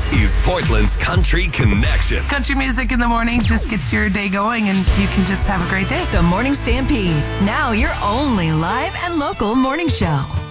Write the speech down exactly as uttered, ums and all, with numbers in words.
is Portland's Country Connection. Country music in the morning just gets your day going, and you can just have a great day. The Morning Stampede, now your only live and local morning show.